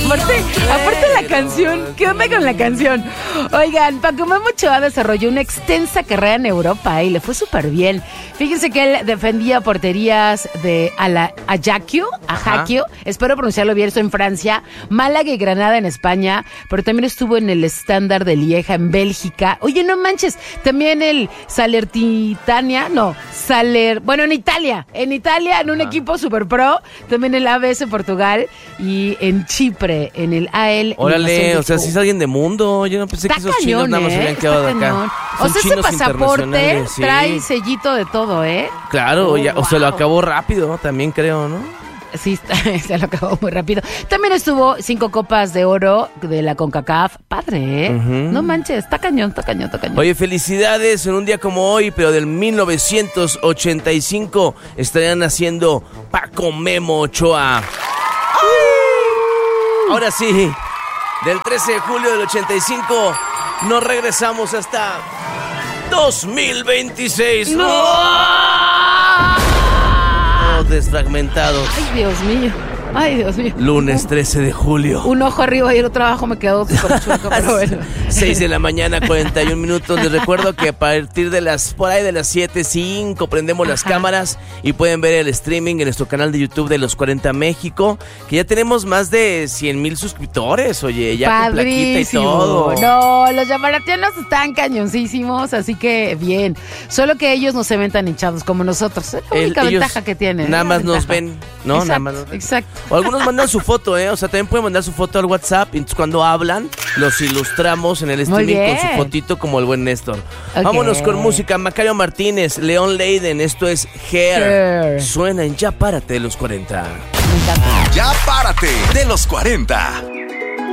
Aparte la canción, ¿qué onda con la canción? Oigan, Paco Memo Ochoa desarrolló una extensa carrera en Europa y le fue súper bien. Fíjense que él defendía porterías de Ajaccio, espero pronunciarlo bien, esto en Francia, Málaga y Granada en España, pero también estuvo en el Standard de Lieja en Bélgica. Oye, no manches, también el en Italia, en un equipo super pro, también el ABS Portugal y en Chipre, en el AL. Órale, o sea, sí es alguien de mundo. Yo no pensé que esos chinos nada más se habían quedado de acá. O sea, ese pasaporte trae sellito de todo, ¿eh? Claro, o se lo acabó rápido, también creo, ¿no? Sí, se lo acabó muy rápido. También estuvo 5 copas de oro de la CONCACAF. Padre, ¿eh? No manches, está cañón. Oye, felicidades en un día como hoy, pero del 1985 estarían haciendo Paco Memo Ochoa. Ahora sí, del 13 de julio del 85 nos regresamos hasta 2026. ¡No! Desfragmentados. Ay, Dios mío. Lunes 13 de julio. Un ojo arriba y el otro abajo me quedó súper chueco, pero bueno. 6 de la mañana, 41 minutos. Les recuerdo que a partir de las 7:05 prendemos las cámaras y pueden ver el streaming en nuestro canal de YouTube de Los 40 México, que ya tenemos más de 100,000 suscriptores, oye, ya padrísimo. Con plaquita y todo. No, los yamaratianos están cañoncísimos, así que bien. Solo que ellos no se ven tan hinchados como nosotros. Es la única ventaja que tienen. Nada más nos ven, ¿no? Exacto, nada más nos ven. Exacto. O algunos mandan su foto, o sea, también pueden mandar su foto al WhatsApp y entonces cuando hablan, los ilustramos en el streaming con su fotito como el buen Néstor. Okay. Vámonos con música. Macario Martínez, León Leiden, esto es Hair. Suena en Ya Párate de Los 40. Ya Párate de Los 40.